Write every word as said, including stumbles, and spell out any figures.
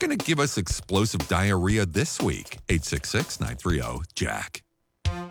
going to give us explosive diarrhea this week? eight six six, nine three zero, Jack.